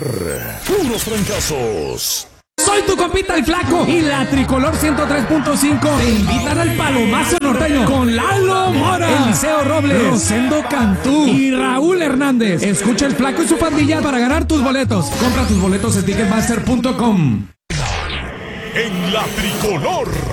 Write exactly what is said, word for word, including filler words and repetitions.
Puros fracasos. Soy tu compita el Flaco y la Tricolor ciento tres punto cinco te invitan al Palomazo Norteño con Lalo Mora, Eliseo Robles, Rosendo Cantú y Raúl Hernández. Escucha el Flaco y su pandilla para ganar tus boletos. Compra tus boletos en ticketmaster punto com. En la Tricolor.